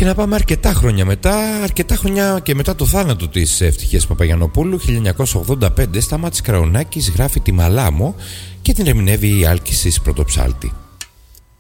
Και να πάμε αρκετά χρόνια και μετά το θάνατο της Ευτυχίας Παπαγιαννοπούλου. 1985 Σταμάτης Κραουνάκης γράφει τη Μαλάμο και την ερμηνεύει η Άλκησης Πρωτοψάλτη.